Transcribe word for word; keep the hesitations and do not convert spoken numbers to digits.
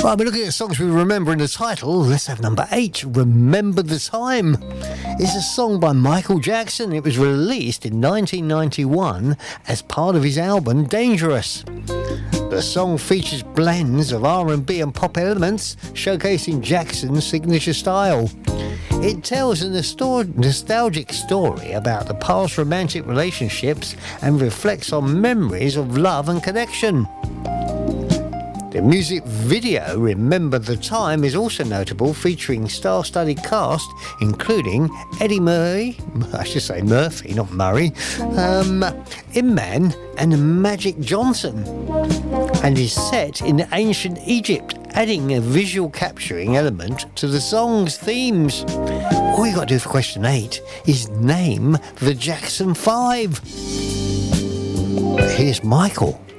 Right, we're looking at songs we remember in the title. Let's have number eight, Remember the Time. It's a song by Michael Jackson. It was released in nineteen ninety-one as part of his album Dangerous. The song features blends of R and B and pop elements, showcasing Jackson's signature style. It tells a nostal- nostalgic story about the past romantic relationships and reflects on memories of love and connection. The music video, Remember the Time, is also notable, featuring star-studded cast, including Eddie Murray, I should say Murphy, not Murray, um, Imman and Magic Johnson, and is set in ancient Egypt, adding a visual capturing element to the song's themes. All you got to do for question eight is name the Jackson Five. Here's Michael.